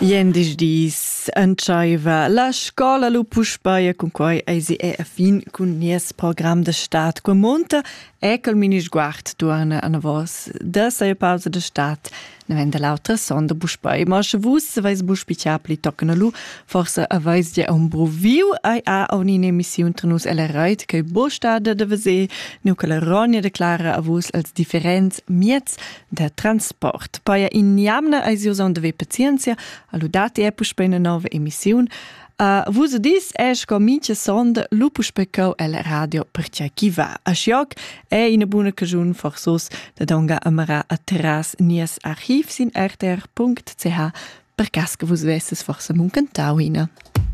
Jendis dis entscheiva la scola lu Puspaia con quai eisi a fin con nies program de stat qua monta col minis guard tuana a vos da sei pausa de stat ne vende l'altra sonda Puspaia ma se vus vais buspiciapli toccana lu forse avais ja un broviu a un'in emission trenus ella reit che bostada de vese nu che la ronia declara a vus als differenz miez de transport. Paia in jamna eisi uson de pazienza allo dati e Puspaia una nova emission. Vus dis es comincia sonda lu Puspecau el radio per chi va. A sciog è in buona cagiun forsos da donga amara a terras nies archiv sin rtr.ch per cas che vus vesses forse mun cantau ina.